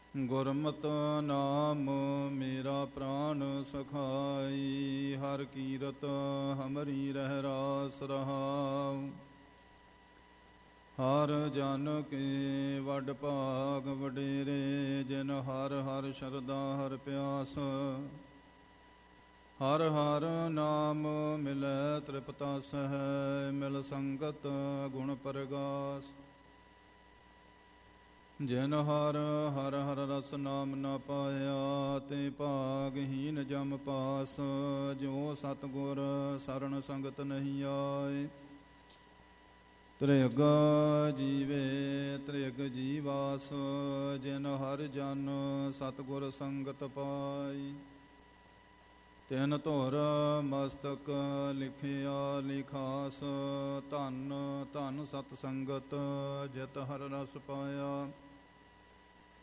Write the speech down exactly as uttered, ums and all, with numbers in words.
ਗੁਰਮਤਿ ਨਾਮ ਮੇਰਾ ਪ੍ਰਾਨ ਸਖਾਈ, ਹਰ ਕੀਰਤ ਹਮਰੀ ਰਹਿ ਰਾਸ ਰਹਾਉ। ਹਰ ਜਨ ਕੇ ਵੱਡ ਭਾਗ ਵਡੇਰੇ, ਜਿਨ ਹਰ ਹਰ ਸ਼ਰਧਾ ਹਰ ਪਿਆਸ। ਹਰ ਹਰ ਨਾਮ ਮਿਲੈ ਤ੍ਰਿਪਤਾ ਸਹਿ, ਮਿਲ ਸੰਗਤ ਗੁਣ ਪਰਗਾਸ। ਜਿਨ ਹਰ ਹਰ ਹਰ ਰਸ ਨਾਮ ਨਾ ਪਾਇਆ, ਤੇ ਭਾਗਹੀਨ ਜਮ ਪਾਸ। ਜੋ ਸਤਿਗੁਰ ਸਰਣ ਸੰਗਤ ਨਹੀਂ ਆਏ, ਤ੍ਰਿਗ ਜੀਵੇ ਤ੍ਰਿਗ ਜੀਵਾਸ। ਜਿਨ ਹਰ ਜਨ ਸਤਿਗੁਰ ਸੰਗਤ ਪਾਈ, ਤਿਨ ਧੁਰ ਮਸਤਕ ਲਿਖਿਆ ਲਿਖਾਸ। ਧੰਨ ਧੰਨ ਸਤ ਸੰਗਤ, ਜਿਤ ਹਰ ਰਸ ਪਾਇਆ।